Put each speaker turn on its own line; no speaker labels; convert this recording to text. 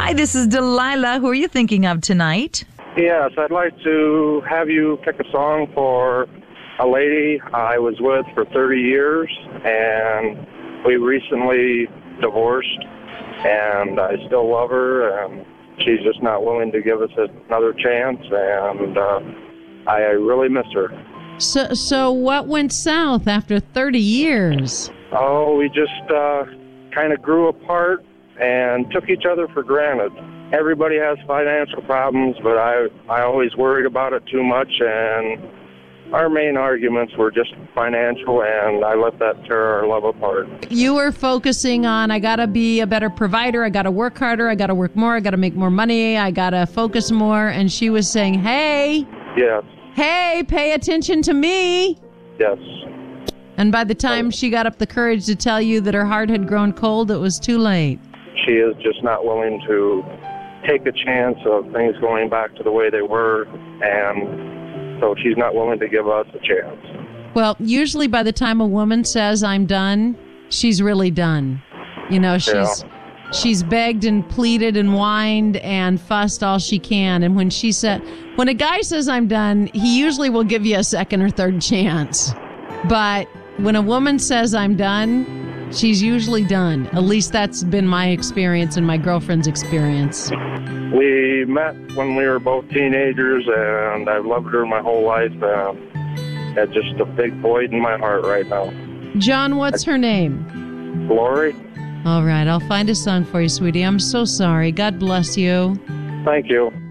Hi, this is Delilah. Who are you thinking of tonight?
Yes, I'd like to have you pick a song for a lady I was with for 30 years, and we recently divorced, and I still love her, and she's just not willing to give us another chance, and I really miss her.
So what went south after 30 years?
Oh, we just kind of grew apart and took each other for granted. Everybody has financial problems, but I always worried about it too much, and our main arguments were just financial, and I let that tear our love apart.
You were focusing on, I got to be a better provider, I got to work harder, I got to work more, I got to make more money, I got to focus more, and she was saying, hey,
Yes,
hey, pay attention to me.
yes.
And by the time she got up the courage to tell you that her heart had grown cold, it was too late.
She is just not willing to take a chance of things going back to the way they were, and so she's not willing to give us a chance.
Well, usually by the time a woman says, I'm done, she's really done. You know, she's begged and pleaded and whined and fussed all she can. And when a guy says, I'm done, he usually will give you a second or third chance. But when a woman says, I'm done, she's usually done. At least that's been my experience and my girlfriend's experience.
We met when we were both teenagers, and I've loved her my whole life. It's just a big void in my heart right now.
John, what's her name?
Lori?
All right, I'll find a song for you, sweetie. I'm so sorry. God bless you.
Thank you.